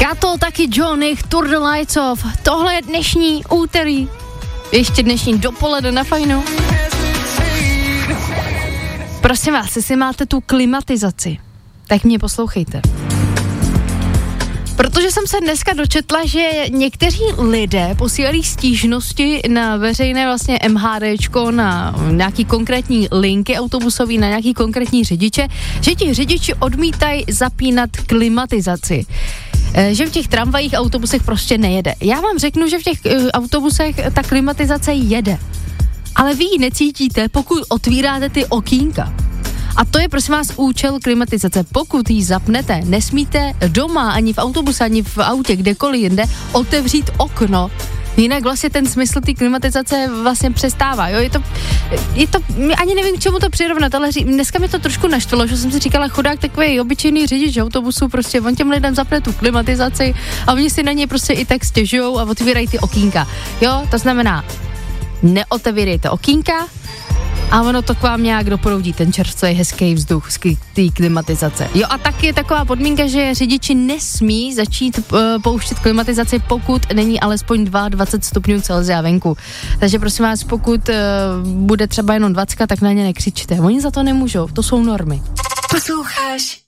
Kato, taky Johnny, Tour the Lights Off. Tohle je dnešní úterý. Ještě dnešní dopoledne na Fajnu. Prosím vás, jestli máte tu klimatizaci, tak mě poslouchejte. Protože jsem se dneska dočetla, že někteří lidé posílají stížnosti na veřejné vlastně MHDčko, na nějaký konkrétní linky autobusový, na nějaký konkrétní řidiče, že ti řidiči odmítají zapínat klimatizaci. Že v těch tramvajích autobusech prostě nejede. Já vám řeknu, že v těch autobusech ta klimatizace jede. Ale vy ji necítíte, pokud otvíráte ty okýnka. A to je prosím vás účel klimatizace. Pokud ji zapnete, nesmíte doma, ani v autobuse, ani v autě, kdekoliv jinde, otevřít okno. Jinak vlastně ten smysl té klimatizace vlastně přestává, jo, je to, ani nevím, k čemu to přirovnat, ale dneska mi to trošku naštvalo, že jsem si říkala, chudák takový obyčejný řidič autobusu, prostě on těm lidem zapne tu klimatizaci a oni si na něj prostě i tak stěžujou a otvírají ty okýnka, jo, to znamená, neotevírejte okýnka, a ono to k vám nějak doproudí, ten čerstvý hezký vzduch z té klimatizace. Jo, a taky je taková podmínka, že řidiči nesmí začít pouštět klimatizaci, pokud není alespoň 22 stupňů Celsia venku. Takže prosím vás, pokud bude třeba jenom 20, tak na ně nekřičte. Oni za to nemůžou, to jsou normy. Posloucháš